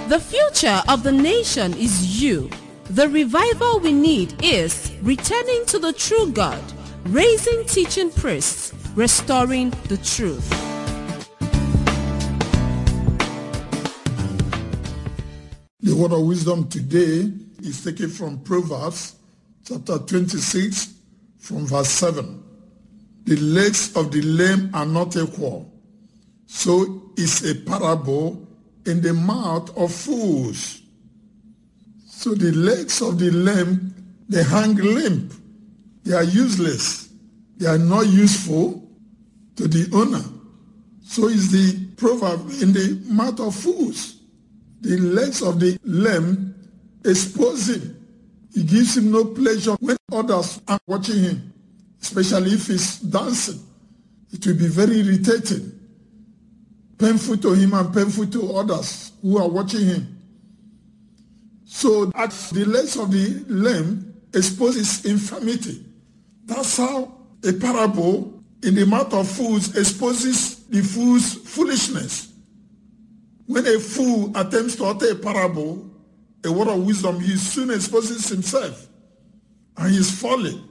The future of the nation is you. The revival we need is returning to the true God, raising teaching priests, restoring the truth. The word of wisdom today is taken from Proverbs chapter 26 from verse 7. The legs of the lame are not equal, so is a parable in the mouth of fools. So the legs of the lame, they hang limp. They are useless. They are not useful to the owner. So is the proverb in the mouth of fools. The legs of the lame expose him. It gives him no pleasure when others are watching him, especially if he's dancing. It will be very irritating, painful to him and painful to others who are watching him. So at the legs of the lame exposes infirmity. That's how a parable in the mouth of fools exposes the fool's foolishness. When a fool attempts to utter a parable, a word of wisdom, he soon exposes himself and he is falling.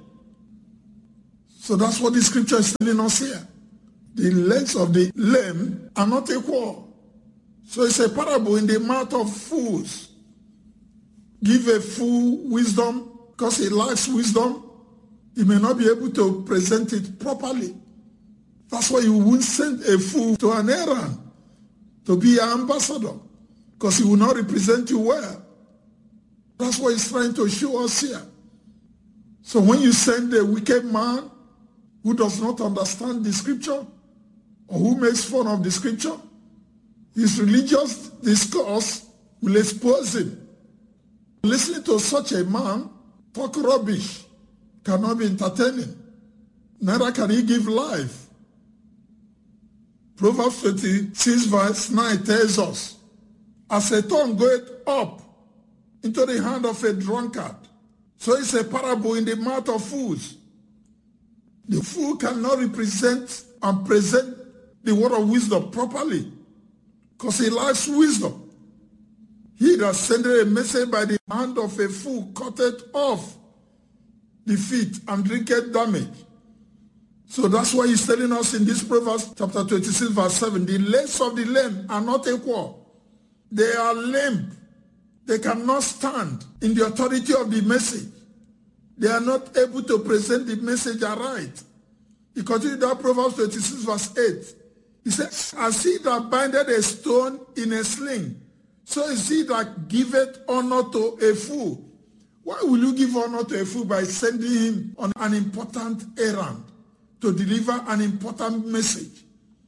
So that's what the scripture is telling us here. The legs of the lame are not equal. So it's a parable in the mouth of fools. Give a fool wisdom because he lacks wisdom. He may not be able to present it properly. That's why you won't send a fool to an errand to be an ambassador, because he will not represent you well. That's what he's trying to show us here. So when you send a wicked man who does not understand the scripture, or who makes fun of the scripture, his religious discourse will expose him. Listening to such a man talk rubbish cannot be entertaining. Neither can he give life. Proverbs 26 verse 9 tells us, as a tongue goeth up into the hand of a drunkard, so is a parable in the mouth of fools. The fool cannot represent and present the word of wisdom properly because he lacks wisdom. He that sendeth a message by the hand of a fool cutteth off the feet and drinketh damage. So that's why he's telling us in this Proverbs chapter 26 verse 7, the legs of the lame are not equal. They are limp. They cannot stand in the authority of the message. They are not able to present the message aright. He continued that Proverbs 26 verse 8. He says, as he that bindeth a stone in a sling, so is he that giveth honor to a fool. Why will you give honor to a fool by sending him on an important errand to deliver an important message?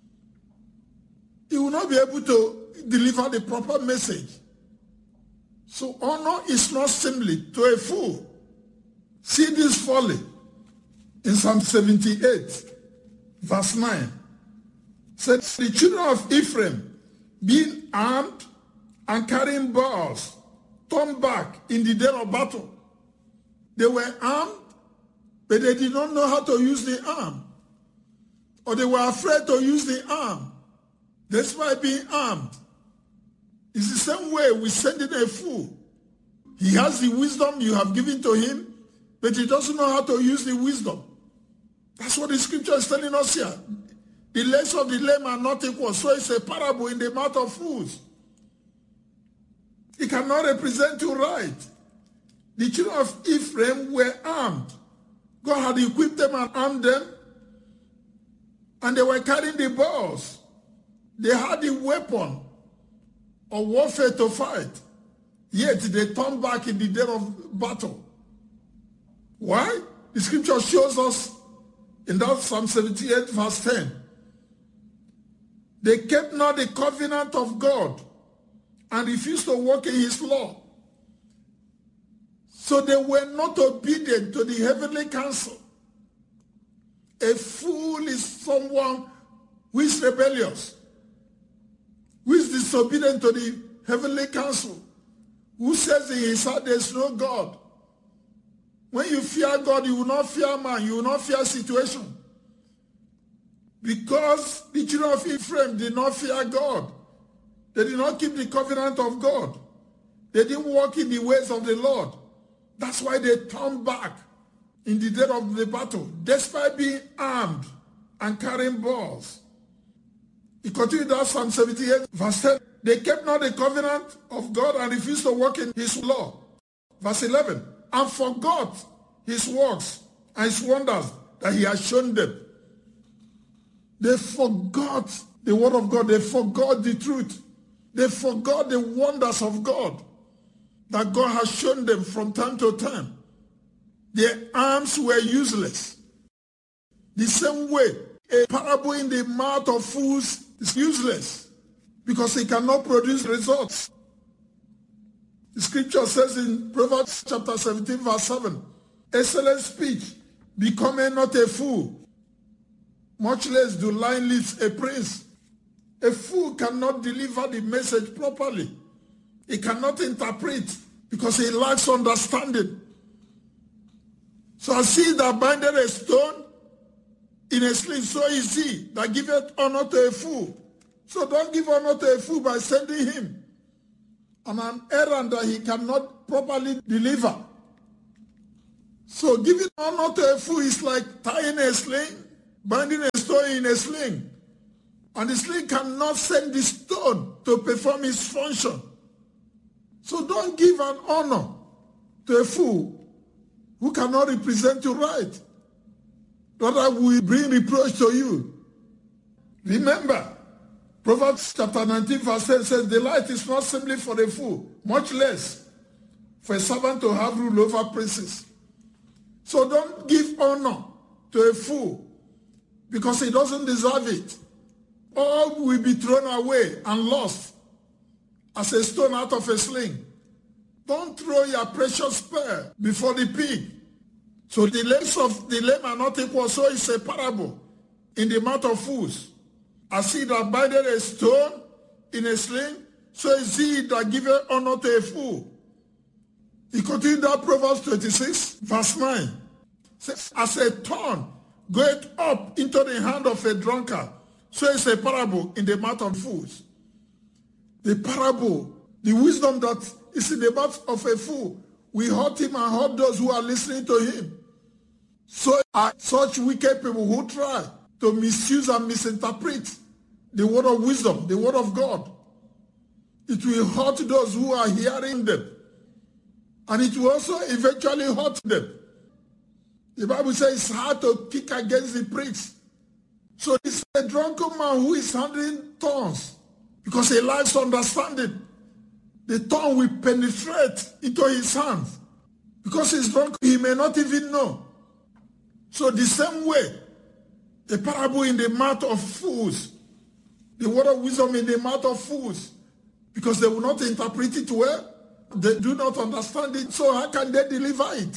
He will not be able to deliver the proper message. So honor is not simply to a fool. See this folly in Psalm 78, verse 9. Said, the children of Ephraim, being armed and carrying bows, turned back in the day of battle. They were armed, but they did not know how to use the arm. Or they were afraid to use the arm, despite being armed. It's the same way we send in a fool. He has the wisdom you have given to him, but he doesn't know how to use the wisdom. That's what the scripture is telling us here. The legs of the lame are not equal, so it's a parable in the mouth of fools. He cannot represent you right. The children of Ephraim were armed. God had equipped them and armed them, and they were carrying the bows. They had the weapon of warfare to fight, yet they turned back in the day of battle. Why? The scripture shows us in that Psalm 78 verse 10. They kept not the covenant of God and refused to walk in his law. So they were not obedient to the heavenly counsel. A fool is someone who is rebellious, who is disobedient to the heavenly counsel, who says in his heart there is no God. When you fear God, you will not fear man, you will not fear situation. Because the children of Ephraim did not fear God. They did not keep the covenant of God. They didn't walk in the ways of the Lord. That's why they turned back in the day of the battle, despite being armed and carrying balls. He continued that Psalm 78, verse 10. They kept not the covenant of God and refused to walk in his law. Verse 11. And forgot his works and his wonders that he has shown them. They forgot the word of God. They forgot the truth. They forgot the wonders of God that God has shown them from time to time. Their arms were useless. The same way, a parable in the mouth of fools is useless because it cannot produce results. The scripture says in Proverbs chapter 17 verse 7, excellent speech becometh not a fool, much less do lying lips a prince. A fool cannot deliver the message properly. He cannot interpret because he lacks understanding. So as he that bindeth a stone in a sling, so is he that giveth honor to a fool. So don't give honor to a fool by sending him on an errand that he cannot properly deliver. So giving honor to a fool is like tying a sling, binding a stone in a sling. And the sling cannot send the stone to perform its function. So don't give an honor to a fool who cannot represent you right. Rather will bring reproach to you. Remember, Proverbs chapter 19 verse 10 says, the light is not simply for the fool, much less for a servant to have rule over princes. So don't give honor to a fool because he doesn't deserve it. All will be thrown away and lost as a stone out of a sling. Don't throw your precious pearl before the pig. So the lengths of the lame are not equal, so it's a parable in the mouth of fools. As he that bindeth a stone in a sling, so is he that giveth honor to a fool. He continued that Proverbs 26, verse 9. Says, as a thorn goeth up into the hand of a drunkard, so is a parable in the mouth of fools. The parable, the wisdom that is in the mouth of a fool, will hurt him and hurt those who are listening to him. So are such wicked people who try to misuse and misinterpret the word of wisdom, the word of God. It will hurt those who are hearing them. And it will also eventually hurt them. The Bible says it's hard to kick against the pricks. So it's a drunken man who is handling thorns because he lacks understanding. The thorn will penetrate into his hands. Because he's drunk, he may not even know. So the same way, a parable in the mouth of fools, the word of wisdom in the mouth of fools, because they will not interpret it well, they do not understand it, so how can they deliver it?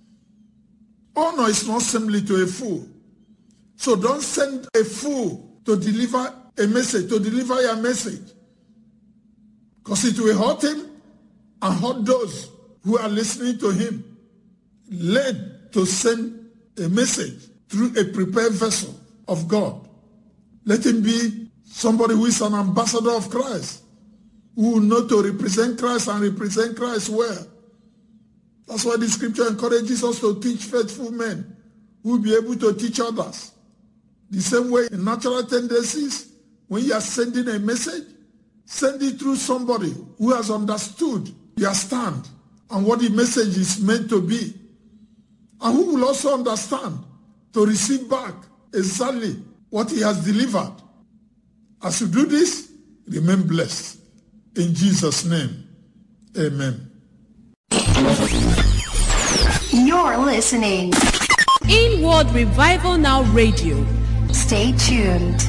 Honor is not simply to a fool. So don't send a fool to deliver a message, to deliver your message. Because it will hurt him and hurt those who are listening to him. Learn to send a message through a prepared vessel of God. Let him be somebody who is an ambassador of Christ, who will know to represent Christ and represent Christ well. That's why the scripture encourages us to teach faithful men who will be able to teach others. The same way in natural tendencies, when you are sending a message, send it through somebody who has understood your stand and what the message is meant to be, and who will also understand to receive back exactly what he has delivered. As you do this, remain blessed. In Jesus' name, amen. You're listening. Inward Revival Now Radio. Stay tuned.